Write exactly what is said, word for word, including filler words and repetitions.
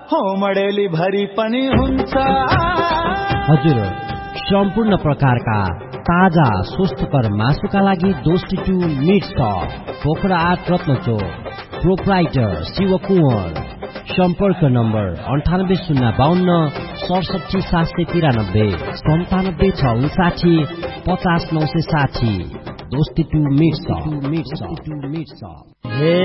हो मडेली भरि पनि हुन्छ। हजुर, सम्पूर्ण प्रकारका ताजा स्वस्थकर मासुका लागि दोस्ती टु मिट सप, पोखरा आठ रत्नचोक, प्रोप्राइटर शिव कुँवर। सम्पर्क नम्बर अन्ठानब्बे शून्य बाहन्न सडसठी सात सय तिरानब्बे सन्तानब्बे छ उन्साठी पचास नौ सय साठी। दोस्ती टु मिट सप।